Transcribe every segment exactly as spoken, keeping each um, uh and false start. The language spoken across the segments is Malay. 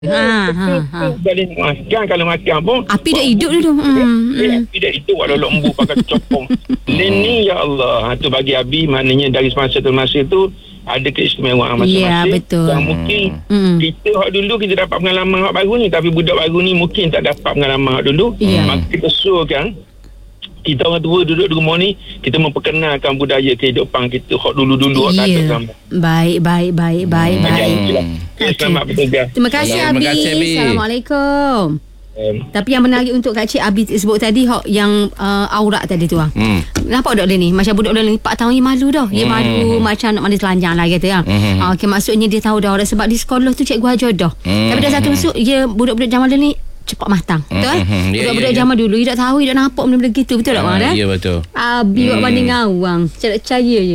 Ha, ha, ha. Boleh makan, kalau makan pun api dah hidup dulu. Hmm. Eh, api dah hidup walau lembu pakai copong. Ini ya Allah, ha, tu bagi Abi maknanya dari semasa ke masa tu ada keistimewaan masing-masing. Ya, betul. Dan mungkin hmm. kita hak dulu kita dapat pengalaman hak baru ni, tapi budak baru ni mungkin tak dapat pengalaman hak dulu. Ya. Maka kita suruhkan kita orang tua duduk di rumah ni, kita memperkenalkan budaya kehidupan kita hak dulu-dulu hak Ya. tak sama. Baik, baik, baik, baik, Hmm, baik. Okay. Selamat bertugas. Terima kasih, Terima Abi. kasih, Abi. Assalamualaikum. Um, Tapi yang menarik untuk Kak Cik Abi sebut tadi hok yang uh, aurat tadi tu ah. Hmm. Nampak budak dia ni macam budak dia ni empat tahun dia malu dah. Dia Hmm. malu macam nak mandi telanjang lah kata ah. Hmm. Ah, okey, maksudnya dia tahu dah aurat sebab di sekolah tu cikgu ajar dah. Hmm. Tapi dah satu masuk dia budak-budak zaman dia ni cepat matang. Betul? Hmm, hmm, ya, Budak-budak ya, ya. zaman dulu dia tak tahu, dia tak nampak benda-benda gitu. Betul tak, Wan? Ah, eh? ya, betul. Abi buat Hmm. banding awang. Cak percaya je.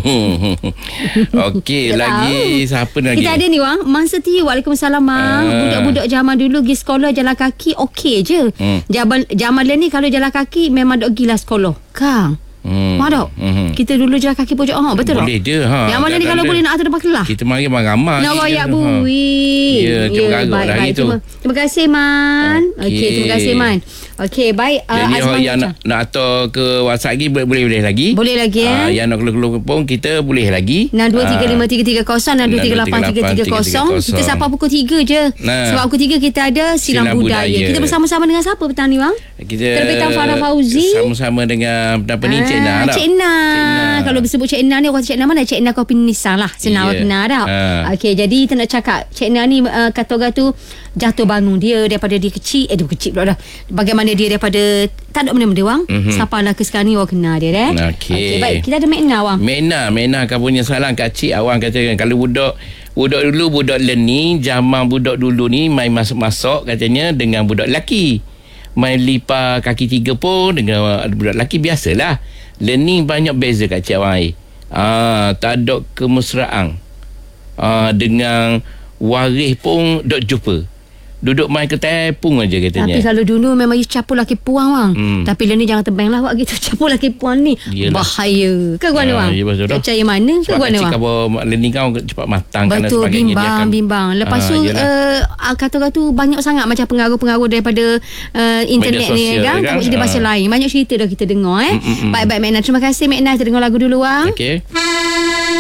Okey, Tak lagi tahu. siapa lagi? Kita ada ni, Wang. Mang Setia. Waalaikumsalam, Mang. Ah. Budak-budak zaman dulu pergi sekolah jalan kaki okey je. Hmm. Zaman zaman ni kalau jalan kaki memang dok gila sekolah. Kang. Hmm. Mak dok. Hmm. Kita dulu jalan kaki pojok oh, betul tak? Boleh je ha. Yang mana ni Tak kalau ada. boleh nak atur depan kelas. Kita mari ramai-ramai. Nak royak Ha. buih. Ya, kita mengarut baik, hari baik. tu. Terima, terima kasih, Man. Okey, Okey. terima kasih, Man. Okey, baik. Uh, Jadi Azman orang yang macam- nak, nak atur ke WhatsApp lagi boleh boleh lagi. Boleh lagi, eh? Ah, yang nak keluar-keluar pun kita boleh lagi. enam dua tiga lima tiga tiga kosong enam dua tiga lapan tiga tiga kosong. Kita sampai pukul tiga je. Nah. Sebab pukul tiga kita ada Silang, Silang Budaya. Budaya. Kita bersama-sama dengan siapa petang ni, Bang? Kita Terbitan Farah Fauzi. sama-sama dengan apa ni Cik Na. Ah, tak? Cik Na. Kalau disebut Cik Na ni, orang Cik Na mana? Cik Na Kopi Nissan lah. Senang Ya. kenal tak? Ah. Okey, jadi kita nak cakap Cik Na ni uh, kata orang tu jatuh bangun dia daripada dia kecil. Eh, dia kecil pula dah. Bagaimana dia daripada tak ada benda-benda, Wang. Mhm. Sampailah ke sekarang ni orang kenal dia, eh? Okey. Baik, kita ada Mek Na, Wang. Mena, Mena akan punya salam Kak Cik awang katakan kalau budak budak dulu budak learning zaman budak dulu ni main masuk-masuk katanya dengan budak lelaki. Main lipat kaki tiga pun dengan budak lelaki biasalah. Learning banyak beza Kak Cik awang. Eh. Ah, tak ada kemesraan. Ah, dengan waris pun dok jumpa. Duduk main ke tepung aja katanya. Tapi kalau dulu memang you capur laki puang, Wang. Hmm. Tapi lah ni jangan tebang lah awak gitu. Capur laki puang ni Yelah. bahaya. Ke guana, Ah, Wang? ya, betul dah. Percaya mana ke Sebab guana, Kak Cik Wang? kalau learning kau cepat matang dan Betul, sebagainya. Dia bimbang, akan- bimbang. Lepas Ah, tu yelah. uh, kata-kata tu banyak sangat macam pengaruh-pengaruh daripada uh, internet Media ni sosial kan. kan? Takut jadi bahasa Ah. lain. Banyak cerita dah kita dengar, eh. Mm, mm, mm. Baik-baik, Mek Na. Terima kasih, Mek Na. Kita dengar lagu dulu, Wang. Okey.